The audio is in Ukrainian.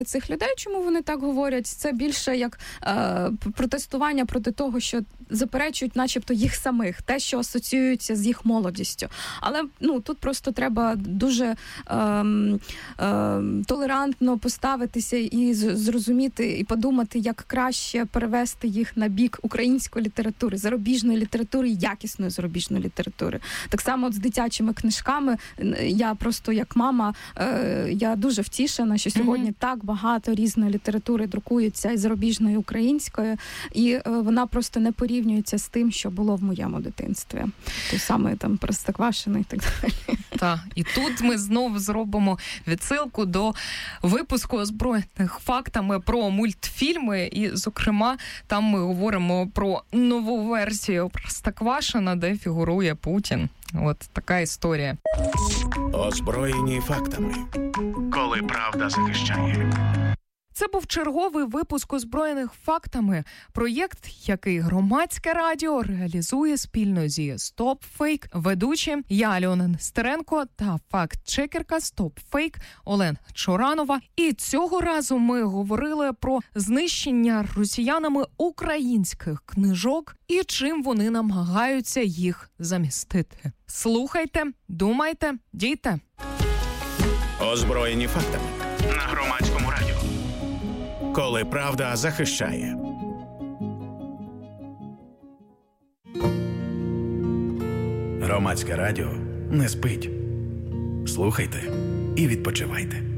цих людей, чому вони так говорять, це більше як протестування проти того, що заперечують начебто їх самих, те, що асоціюється з їх молодістю. Але тут просто треба дуже толерантно поставитися і зрозуміти, і подумати, як краще перевести їх на бік української літератури, зарубіжної літератури, якісної зарубіжної літератури. Так само от з дитячими книжками, я просто як мама, я дуже втішена, що сьогодні так багато різної літератури друкується і зарубіжної, і української, і вона просто не порівнюється з тим, що було в моєму дитинстві. Той самий там Простоквашино і так далі. Так, і тут ми знову зробимо відсилку до випуску «Озброєних фактами» про мультфільми, і, зокрема, там ми говоримо про нову версію Простоквашино, де фігурує Путін. От така історія. Озброєні фактами. Коли правда захищає. Це був черговий випуск «Озброєних фактами», проєкт, який Громадське радіо реалізує спільно зі StopFake, ведучі я, Альона Нестеренко, та факт-чекерка StopFake Олена Чоранова. І цього разу ми говорили про знищення росіянами українських книжок і чим вони намагаються їх замістити. Слухайте, думайте, дійте. Озброєні фактами на Громадському радіо. Коли правда захищає. Громадське радіо не спить. Слухайте і відпочивайте.